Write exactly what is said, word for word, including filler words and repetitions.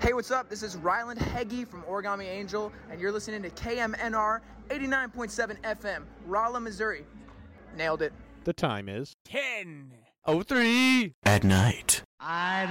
Hey, what's up? This is Ryland Heggie from Origami Angel, and you're listening to K M N R eighty-nine point seven F M, Rolla, Missouri. Nailed it. The time is ten oh three at night. I